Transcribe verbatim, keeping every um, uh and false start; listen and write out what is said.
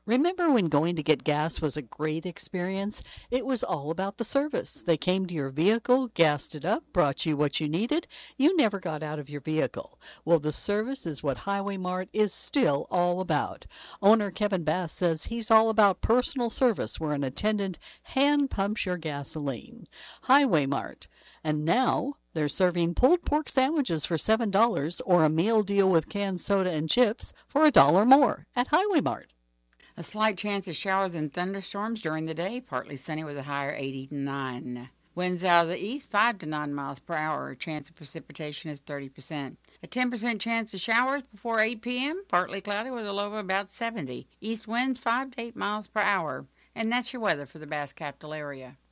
Remember when going to get gas was a great experience? It was all about the service. They came to your vehicle, gassed it up, brought you what you needed. You never got out of your vehicle. Well, the service is what Highway Mart is still all about. Owner Kevin Bass says he's all about personal service where an attendant hand pumps your gasoline. Highway Mart. And now they're serving pulled pork sandwiches for seven dollars or a meal deal with canned soda and chips for a dollar more at Highway Mart. A slight chance of showers and thunderstorms during the day, partly sunny with a higher eighty-nine. Winds out of the east, five to nine miles per hour. Chance of precipitation is thirty percent. A ten percent chance of showers before eight p.m., partly cloudy with a low of about seventy. East winds five to eight miles per hour. And that's your weather for the Bass Capital area.